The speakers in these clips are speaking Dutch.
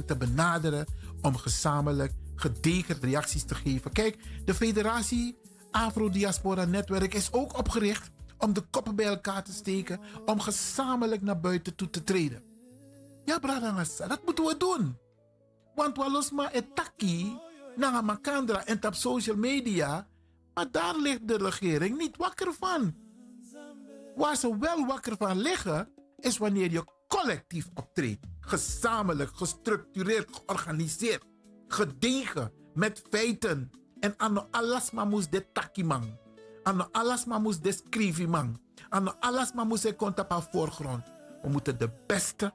regering te benaderen om gezamenlijk gedegen reacties te geven. Kijk, de Federatie Afro-Diaspora Netwerk is ook opgericht om de koppen bij elkaar te steken, om gezamenlijk naar buiten toe te treden. Ja, Bradangasa, dat moeten we doen. Want we los maar etaki naar Makandra en op social media, maar daar ligt de regering niet wakker van. Waar ze wel wakker van liggen, is wanneer je collectief optreedt. Gezamenlijk, gestructureerd, georganiseerd, gedegen, met feiten. En ano alasma moest de takimang. Ano alasma moest de skrivimang. Ano alasma moest de komt op voorgrond. We moeten de beste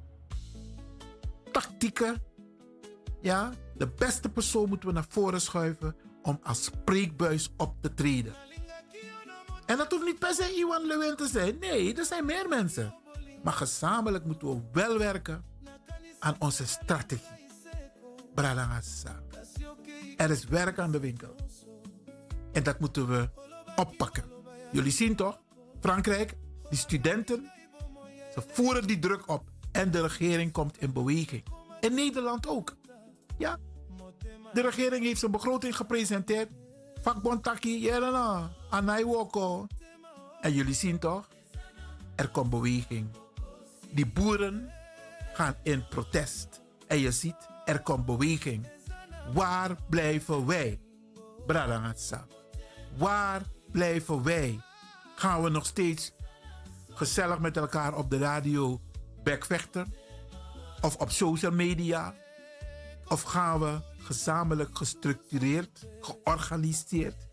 tactieken, ja, de beste persoon moeten we naar voren schuiven om als spreekbuis op te treden. En dat hoeft niet per se Iwan Lewin te zijn. Nee, er zijn meer mensen. Maar gezamenlijk moeten we wel werken aan onze strategie. Bralangasa. Er is werk aan de winkel. En dat moeten we oppakken. Jullie zien toch? Frankrijk, die studenten, ze voeren die druk op. En de regering komt in beweging. In Nederland ook. Ja. De regering heeft zijn begroting gepresenteerd. Vakbond Taki, Jelena, Anaiwoko. En jullie zien toch? Er komt beweging. Die boeren gaan in protest. En je ziet, er komt beweging. Waar blijven wij? Bradangatsa. Waar blijven wij? Gaan we nog steeds gezellig met elkaar op de radio bekvechten? Of op social media? Of gaan we gezamenlijk gestructureerd, georganiseerd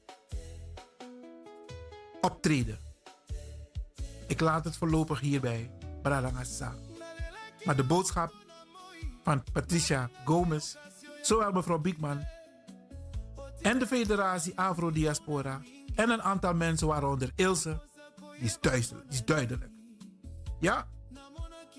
optreden? Ik laat het voorlopig hierbij. Bralangasa. Maar de boodschap van Patricia Gomez, zowel mevrouw Biekman en de Federatie Afro-Diaspora en een aantal mensen waaronder Ilse, die is duidelijk. Ja,